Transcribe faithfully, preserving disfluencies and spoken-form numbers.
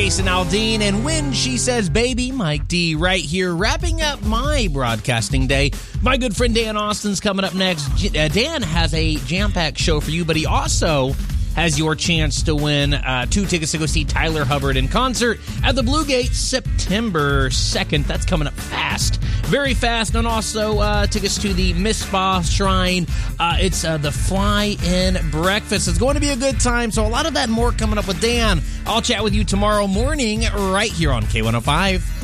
Jason Aldean, and when she says baby, Mike D right here, wrapping up my broadcasting day. My good friend Dan Austin's coming up next. Uh, Dan has a jam-packed show for you, but he also has your chance to win uh, two tickets to go see Tyler Hubbard in concert at the Blue Gate September second. That's coming up fast, very fast. And also uh, tickets to the Mizpah Shrine. Uh, it's uh, the Fly-In Breakfast. It's going to be a good time. So a lot of that and more coming up with Dan. I'll chat with you tomorrow morning right here on K one oh five.